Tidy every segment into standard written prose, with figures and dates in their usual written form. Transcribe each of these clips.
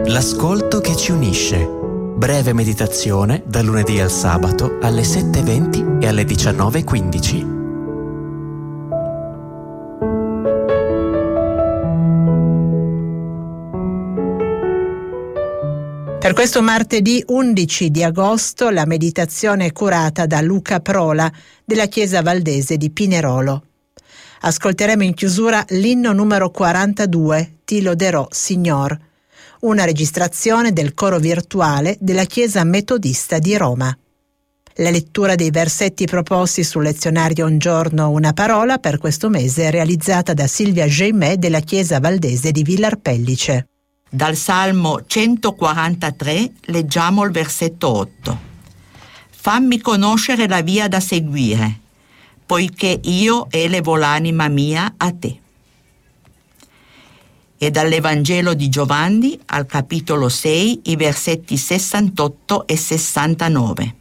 L'ascolto che ci unisce. Breve meditazione dal lunedì al sabato alle 7:20 e alle 19:15. Per questo martedì 11 di agosto la meditazione è curata da Luca Prola della Chiesa Valdese di Pinerolo. Ascolteremo in chiusura l'inno numero 42, Ti loderò, Signor, una registrazione del coro virtuale della Chiesa Metodista di Roma. La lettura dei versetti proposti sul lezionario Un giorno una parola per questo mese è realizzata da Silvia Geimet della Chiesa Valdese di Villar Pellice. Dal Salmo 143 leggiamo il versetto 8. Fammi conoscere la via da seguire, poiché io elevo l'anima mia a te. E dall'Evangelo di Giovanni al capitolo 6, i versetti 68 e 69.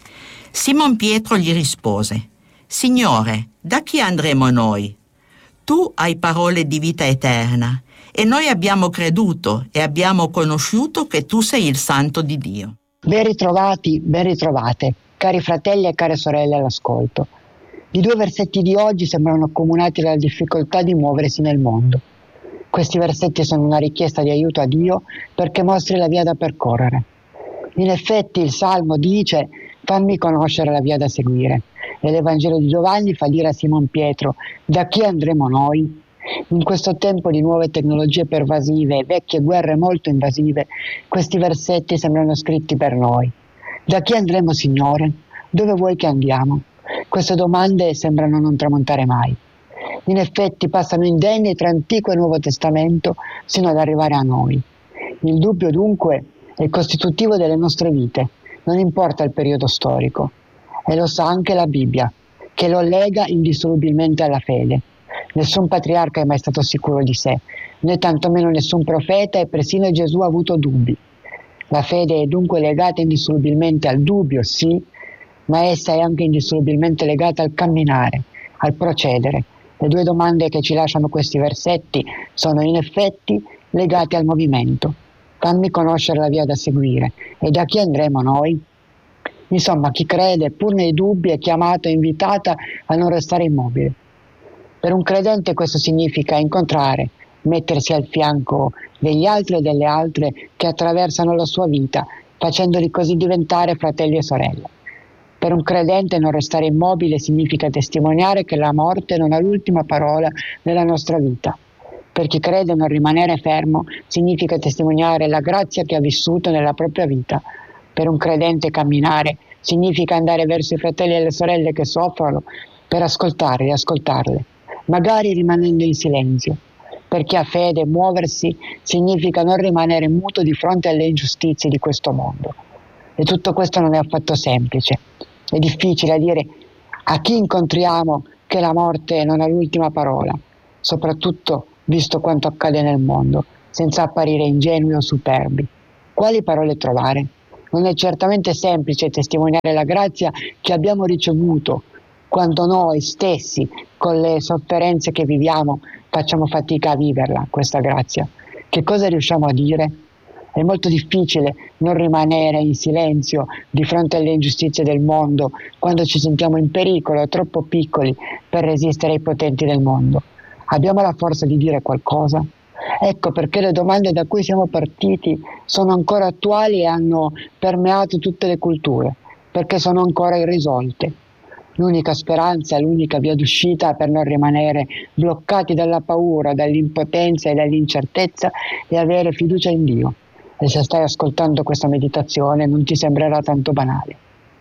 Simon Pietro gli rispose: Signore, da chi andremo noi? Tu hai parole di vita eterna, e noi abbiamo creduto e abbiamo conosciuto che tu sei il Santo di Dio. Ben ritrovati, ben ritrovate, cari fratelli e care sorelle all'ascolto. I due versetti di oggi sembrano accomunati dalla difficoltà di muoversi nel mondo. Questi versetti sono una richiesta di aiuto a Dio perché mostri la via da percorrere. In effetti il Salmo dice: fammi conoscere la via da seguire, e l'Evangelo di Giovanni fa dire a Simon Pietro: da chi andremo noi? In questo tempo di nuove tecnologie pervasive e vecchie guerre molto invasive, questi versetti sembrano scritti per noi. Da chi andremo, Signore? Dove vuoi che andiamo? Queste domande sembrano non tramontare mai. In effetti passano indenni tra Antico e Nuovo Testamento sino ad arrivare a noi. Il dubbio dunque è costitutivo delle nostre vite, non importa il periodo storico. E lo sa anche la Bibbia, che lo lega indissolubilmente alla fede. Nessun patriarca è mai stato sicuro di sé, né tantomeno nessun profeta, e persino Gesù ha avuto dubbi. La fede è dunque legata indissolubilmente al dubbio, sì, ma essa è anche indissolubilmente legata al camminare, al procedere. Le due domande che ci lasciano questi versetti sono in effetti legate al movimento. Fammi conoscere la via da seguire, e da chi andremo noi? Insomma, chi crede, pur nei dubbi, è chiamato e invitata a non restare immobile. Per un credente questo significa incontrare, mettersi al fianco degli altri e delle altre che attraversano la sua vita, facendoli così diventare fratelli e sorelle. Per un credente non restare immobile significa testimoniare che la morte non ha l'ultima parola nella nostra vita. Per chi crede non rimanere fermo significa testimoniare la grazia che ha vissuto nella propria vita. Per un credente camminare significa andare verso i fratelli e le sorelle che soffrono per ascoltarli e ascoltarle, magari rimanendo in silenzio. Per chi ha fede, muoversi significa non rimanere muto di fronte alle ingiustizie di questo mondo. E tutto questo non è affatto semplice. È difficile dire a chi incontriamo che la morte non ha l'ultima parola, soprattutto visto quanto accade nel mondo, senza apparire ingenui o superbi. Quali parole trovare? Non è certamente semplice testimoniare la grazia che abbiamo ricevuto quando noi stessi, con le sofferenze che viviamo, facciamo fatica a viverla, questa grazia. Che cosa riusciamo a dire? È molto difficile non rimanere in silenzio di fronte alle ingiustizie del mondo quando ci sentiamo in pericolo, troppo piccoli per resistere ai potenti del mondo. Abbiamo la forza di dire qualcosa? Ecco perché le domande da cui siamo partiti sono ancora attuali e hanno permeato tutte le culture, perché sono ancora irrisolte. L'unica speranza, l'unica via d'uscita per non rimanere bloccati dalla paura, dall'impotenza e dall'incertezza è avere fiducia in Dio. E se stai ascoltando questa meditazione non ti sembrerà tanto banale.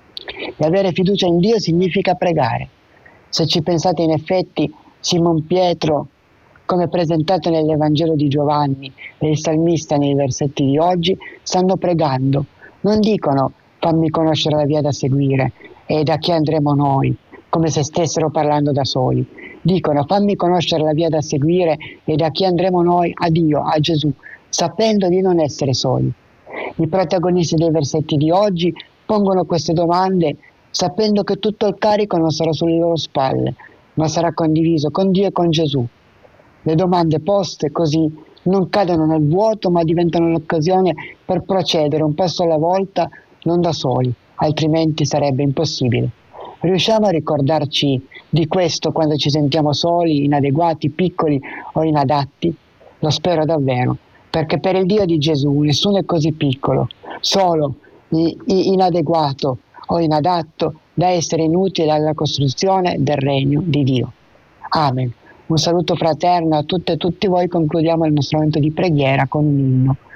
E avere fiducia in Dio significa pregare. Se ci pensate, in effetti, Simon Pietro, come presentato nell'Evangelo di Giovanni e il salmista nei versetti di oggi, stanno pregando. Non dicono fammi conoscere la via da seguire e da chi andremo noi, come se stessero parlando da soli. Dicono fammi conoscere la via da seguire e da chi andremo noi a Dio, a Gesù, sapendo di non essere soli. I protagonisti dei versetti di oggi pongono queste domande sapendo che tutto il carico non sarà sulle loro spalle, ma sarà condiviso con Dio e con Gesù. Le domande poste così non cadono nel vuoto, ma diventano l'occasione per procedere un passo alla volta, non da soli, altrimenti sarebbe impossibile. Riusciamo a ricordarci di questo quando ci sentiamo soli, inadeguati, piccoli o inadatti? Lo spero davvero, perché per il Dio di Gesù nessuno è così piccolo, solo, inadeguato o inadatto da essere inutile alla costruzione del regno di Dio. Amen. Un saluto fraterno a tutte e tutti voi. Concludiamo il nostro momento di preghiera con un inno.